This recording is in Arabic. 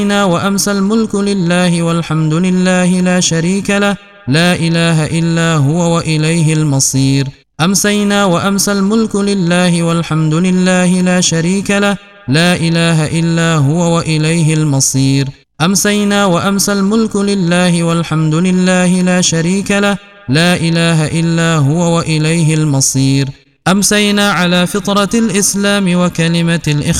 وأمسى الملك لله والحمد لله لا شريك له لا إله إلا هو وإليه المصير. أمسينا وأمسى الملك لله والحمد لله لا شريك له لا إله إلا هو وإليه المصير. أمسينا وأمسى الملك لله والحمد لله لا شريك له لا إله إلا هو وإليه المصير. أمسينا على فطرة الإسلام وكلمة الإخلاص